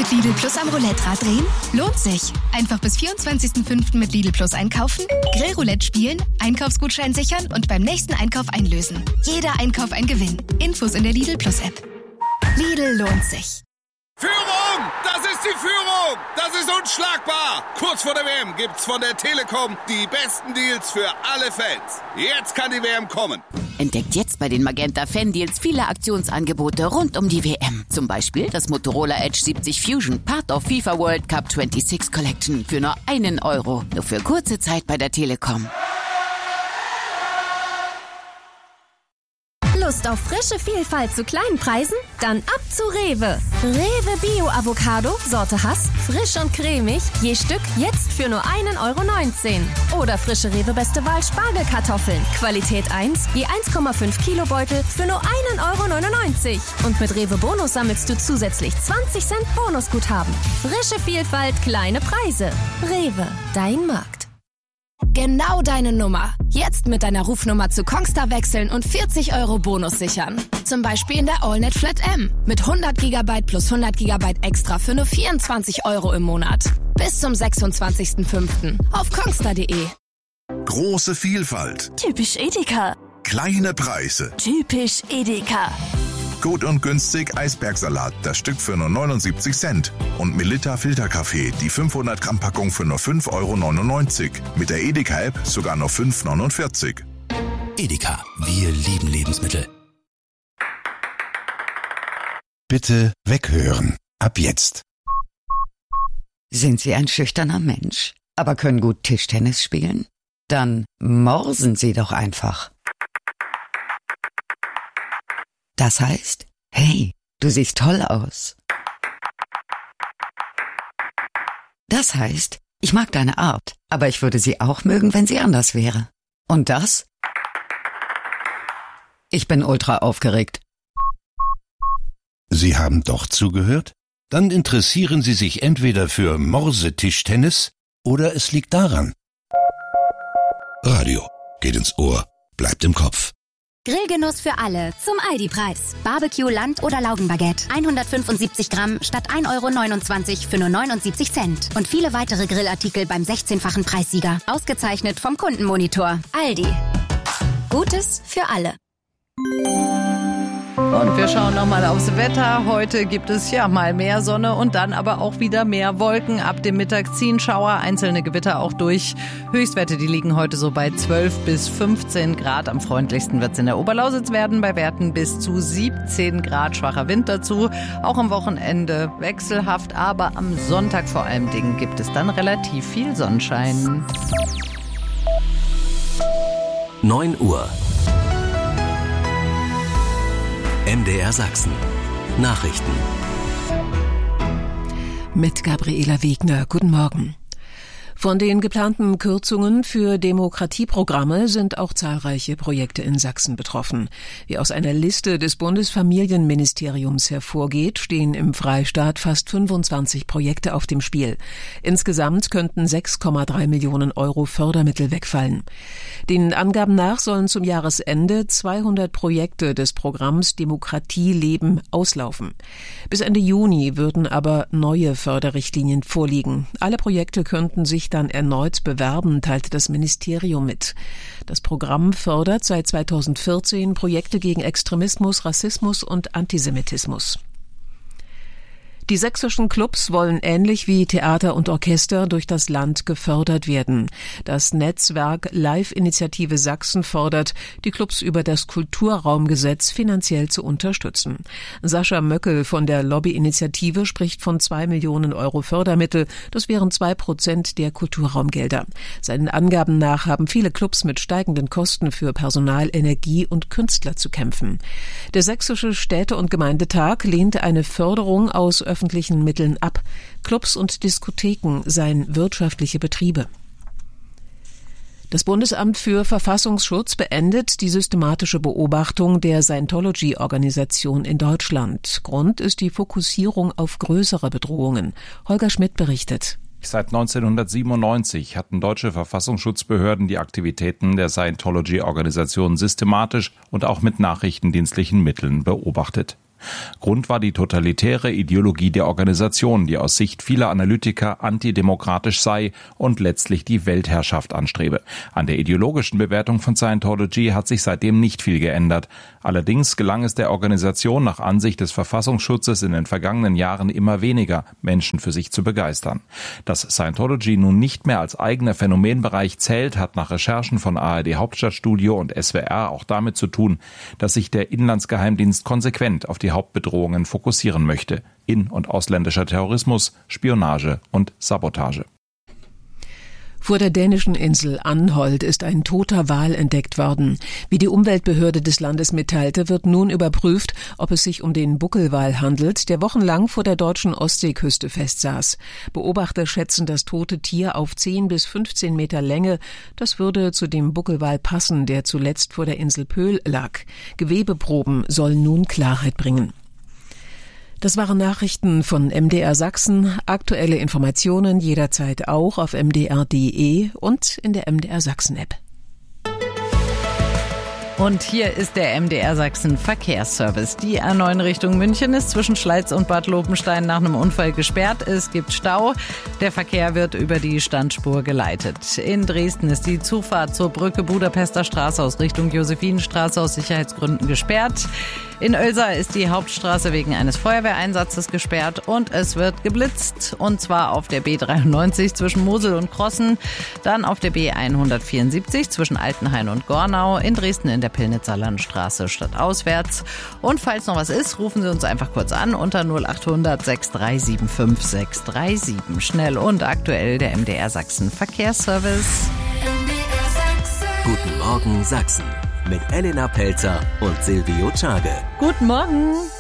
Mit Lidl Plus am Roulette-Rad drehen? Lohnt sich. Einfach bis 24.05. mit Lidl Plus einkaufen, Grillroulette spielen, Einkaufsgutschein sichern und beim nächsten Einkauf einlösen. Jeder Einkauf ein Gewinn. Infos in der Lidl Plus App. Lidl lohnt sich. Führung! Das ist die Führung! Das ist unschlagbar! Kurz vor der WM gibt's von der Telekom die besten Deals für alle Fans. Jetzt kann die WM kommen. Entdeckt jetzt bei den Magenta Fan Deals viele Aktionsangebote rund um die WM. Zum Beispiel das Motorola Edge 70 Fusion, Part of FIFA World Cup 26 Collection für nur €1. Nur für kurze Zeit bei der Telekom. Lust auf frische Vielfalt zu kleinen Preisen? Dann ab zu Rewe. Rewe Bio Avocado, Sorte Hass, frisch und cremig, je Stück jetzt für nur €1,19. Oder frische Rewe Beste Wahl Spargelkartoffeln, Qualität 1, je 1,5 Kilo Beutel für nur €1,99. Und mit Rewe Bonus sammelst du zusätzlich 20 Cent Bonusguthaben. Frische Vielfalt, kleine Preise. Rewe, dein Markt. Genau deine Nummer. Jetzt mit deiner Rufnummer zu Kongstar wechseln und €40 Bonus sichern. Zum Beispiel in der AllNet Flat M. Mit 100 GB plus 100 GB extra für nur €24 im Monat. Bis zum 26.05. auf kongstar.de. Große Vielfalt. Typisch Edeka. Kleine Preise. Typisch Edeka. Gut und günstig Eisbergsalat, das Stück für nur 79 Cent. Und Melitta Filterkaffee, die 500 Gramm Packung für nur €5,99. Mit der Edeka-App sogar nur €5,49. Edeka, wir lieben Lebensmittel. Bitte weghören. Ab jetzt. Sind Sie ein schüchterner Mensch, aber können gut Tischtennis spielen? Dann morsen Sie doch einfach. Das heißt, hey, du siehst toll aus. Das heißt, ich mag deine Art, aber ich würde sie auch mögen, wenn sie anders wäre. Und das? Ich bin ultra aufgeregt. Sie haben doch zugehört? Dann interessieren Sie sich entweder für Morsetischtennis oder es liegt daran. Radio geht ins Ohr, bleibt im Kopf. Grillgenuss für alle zum Aldi-Preis. Barbecue, Land- oder Laugenbaguette. 175 Gramm statt €1,29 für nur 79 Cent. Und viele weitere Grillartikel beim 16-fachen Preissieger. Ausgezeichnet vom Kundenmonitor. Aldi. Gutes für alle. Und wir schauen nochmal aufs Wetter. Heute gibt es ja mal mehr Sonne und dann aber auch wieder mehr Wolken. Ab dem Mittag ziehen Schauer, einzelne Gewitter auch durch. Höchstwerte, die liegen heute so bei 12 bis 15 Grad. Am freundlichsten wird es in der Oberlausitz werden, bei Werten bis zu 17 Grad. Schwacher Wind dazu. Auch am Wochenende wechselhaft, aber am Sonntag vor allem gibt es dann relativ viel Sonnenschein. 9 Uhr. MDR Sachsen. Nachrichten. Mit Gabriela Wegner. Guten Morgen. Von den geplanten Kürzungen für Demokratieprogramme sind auch zahlreiche Projekte in Sachsen betroffen. Wie aus einer Liste des Bundesfamilienministeriums hervorgeht, stehen im Freistaat fast 25 Projekte auf dem Spiel. Insgesamt könnten 6,3 Millionen € Fördermittel wegfallen. Den Angaben nach sollen zum Jahresende 200 Projekte des Programms Demokratie leben auslaufen. Bis Ende Juni würden aber neue Förderrichtlinien vorliegen. Alle Projekte könnten sich dann erneut bewerben, teilte das Ministerium mit. Das Programm fördert seit 2014 Projekte gegen Extremismus, Rassismus und Antisemitismus. Die sächsischen Clubs wollen ähnlich wie Theater und Orchester durch das Land gefördert werden. Das Netzwerk Live-Initiative Sachsen fordert, die Clubs über das Kulturraumgesetz finanziell zu unterstützen. Sascha Möckel von der Lobbyinitiative spricht von 2 Millionen € Fördermittel. Das wären 2% der Kulturraumgelder. Seinen Angaben nach haben viele Clubs mit steigenden Kosten für Personal, Energie und Künstler zu kämpfen. Der Sächsische Städte- und Gemeindetag lehnte eine Förderung aus öffentlichen Mitteln ab. Clubs und Diskotheken seien wirtschaftliche Betriebe. Das Bundesamt für Verfassungsschutz beendet die systematische Beobachtung der Scientology-Organisation in Deutschland. Grund ist die Fokussierung auf größere Bedrohungen. Holger Schmidt berichtet. Seit 1997 hatten deutsche Verfassungsschutzbehörden die Aktivitäten der Scientology-Organisation systematisch und auch mit nachrichtendienstlichen Mitteln beobachtet. Grund war die totalitäre Ideologie der Organisation, die aus Sicht vieler Analytiker antidemokratisch sei und letztlich die Weltherrschaft anstrebe. An der ideologischen Bewertung von Scientology hat sich seitdem nicht viel geändert. Allerdings gelang es der Organisation nach Ansicht des Verfassungsschutzes in den vergangenen Jahren immer weniger, Menschen für sich zu begeistern. Dass Scientology nun nicht mehr als eigener Phänomenbereich zählt, hat nach Recherchen von ARD Hauptstadtstudio und SWR auch damit zu tun, dass sich der Inlandsgeheimdienst konsequent auf die Hauptbedrohungen fokussieren möchte: in- und ausländischer Terrorismus, Spionage und Sabotage. Vor der dänischen Insel Anholt ist ein toter Wal entdeckt worden. Wie die Umweltbehörde des Landes mitteilte, wird nun überprüft, ob es sich um den Buckelwal handelt, der wochenlang vor der deutschen Ostseeküste festsaß. Beobachter schätzen das tote Tier auf 10 bis 15 Meter Länge. Das würde zu dem Buckelwal passen, der zuletzt vor der Insel Pöhl lag. Gewebeproben sollen nun Klarheit bringen. Das waren Nachrichten von MDR Sachsen. Aktuelle Informationen jederzeit auch auf mdr.de und in der MDR Sachsen App. Und hier ist der MDR Sachsen Verkehrsservice. Die A9 Richtung München ist zwischen Schleiz und Bad Lobenstein nach einem Unfall gesperrt. Es gibt Stau. Der Verkehr wird über die Standspur geleitet. In Dresden ist die Zufahrt zur Brücke Budapester Straße aus Richtung Josephinenstraße aus Sicherheitsgründen gesperrt. In Oelsa ist die Hauptstraße wegen eines Feuerwehreinsatzes gesperrt und es wird geblitzt. Und zwar auf der B93 zwischen Mosel und Krossen, dann auf der B174 zwischen Altenhain und Gornau, in Dresden in der Pillnitzer Landstraße stadtauswärts. Und falls noch was ist, rufen Sie uns einfach kurz an unter 0800 6375 637. Schnell und aktuell der MDR Sachsen Verkehrsservice. Guten Morgen Sachsen mit Elena Pelzer und Silvio Czage. Guten Morgen.